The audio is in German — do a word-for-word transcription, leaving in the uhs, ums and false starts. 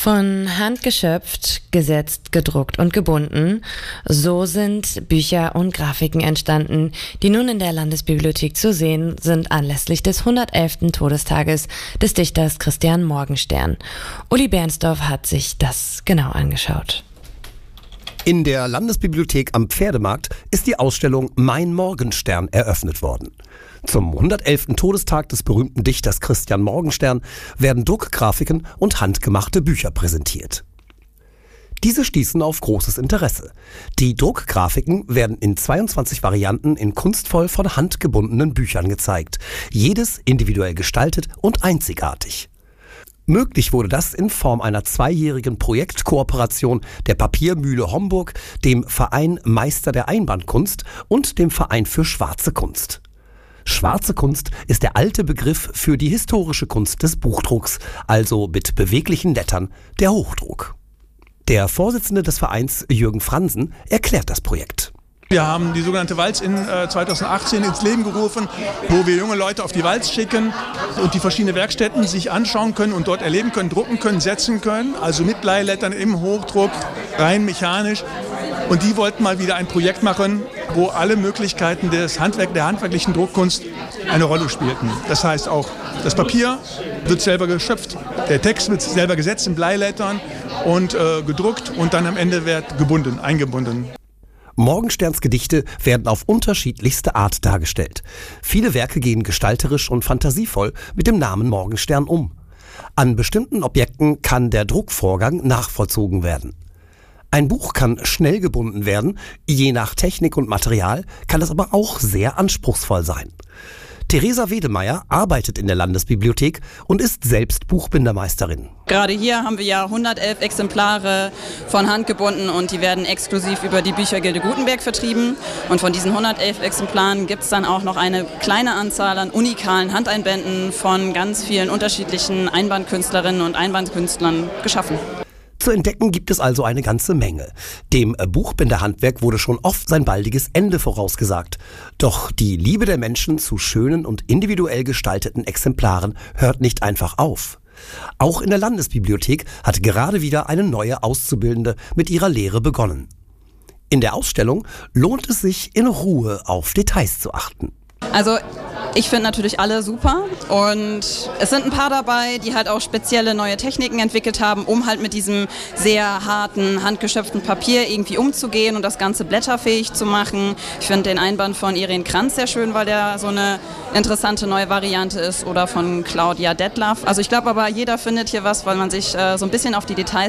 Von Hand geschöpft, gesetzt, gedruckt und gebunden, so sind Bücher und Grafiken entstanden, die nun in der Landesbibliothek zu sehen sind anlässlich des hundertelften Todestages des Dichters Christian Morgenstern. Uli Bernsdorf hat sich das genau angeschaut. In der Landesbibliothek am Pferdemarkt ist die Ausstellung Mein Morgenstern eröffnet worden. Zum hundertelften Todestag des berühmten Dichters Christian Morgenstern werden Druckgrafiken und handgemachte Bücher präsentiert. Diese stießen auf großes Interesse. Die Druckgrafiken werden in zweiundzwanzig Varianten in kunstvoll von Hand gebundenen Büchern gezeigt, jedes individuell gestaltet und einzigartig. Möglich wurde das in Form einer zweijährigen Projektkooperation der Papiermühle Homburg, dem Verein Meister der Einbandkunst und dem Verein für Schwarze Kunst. Schwarze Kunst ist der alte Begriff für die historische Kunst des Buchdrucks, also mit beweglichen Lettern der Hochdruck. Der Vorsitzende des Vereins, Jürgen Fransen, erklärt das Projekt. Wir haben die sogenannte Walz in äh, zweitausendachtzehn ins Leben gerufen, wo wir junge Leute auf die Walz schicken und die verschiedenen Werkstätten sich anschauen können und dort erleben können, drucken können, setzen können. Also mit Bleilettern im Hochdruck, rein mechanisch. Und die wollten mal wieder ein Projekt machen, wo alle Möglichkeiten des Handwerk, der handwerklichen Druckkunst eine Rolle spielten. Das heißt auch, das Papier wird selber geschöpft, der Text wird selber gesetzt in Bleilettern und äh, gedruckt und dann am Ende wird gebunden, eingebunden. Morgensterns Gedichte werden auf unterschiedlichste Art dargestellt. Viele Werke gehen gestalterisch und fantasievoll mit dem Namen Morgenstern um. An bestimmten Objekten kann der Druckvorgang nachvollzogen werden. Ein Buch kann schnell gebunden werden, je nach Technik und Material kann es aber auch sehr anspruchsvoll sein. Theresa Wedemeyer arbeitet in der Landesbibliothek und ist selbst Buchbindermeisterin. Gerade hier haben wir ja hundertelf Exemplare von Hand gebunden und die werden exklusiv über die Büchergilde Gutenberg vertrieben. Und von diesen hundertelf Exemplaren gibt es dann auch noch eine kleine Anzahl an unikalen Handeinbänden von ganz vielen unterschiedlichen Einbandkünstlerinnen und Einbandkünstlern geschaffen. Zu entdecken gibt es also eine ganze Menge. Dem Buchbinderhandwerk wurde schon oft sein baldiges Ende vorausgesagt. Doch die Liebe der Menschen zu schönen und individuell gestalteten Exemplaren hört nicht einfach auf. Auch in der Landesbibliothek hat gerade wieder eine neue Auszubildende mit ihrer Lehre begonnen. In der Ausstellung lohnt es sich, in Ruhe auf Details zu achten. Also ich finde natürlich alle super und es sind ein paar dabei, die halt auch spezielle neue Techniken entwickelt haben, um halt mit diesem sehr harten, handgeschöpften Papier irgendwie umzugehen und das Ganze blätterfähig zu machen. Ich finde den Einband von Irene Kranz sehr schön, weil der so eine interessante neue Variante ist, oder von Claudia Detlaff. Also ich glaube aber, jeder findet hier was, weil man sich äh, so ein bisschen auf die Details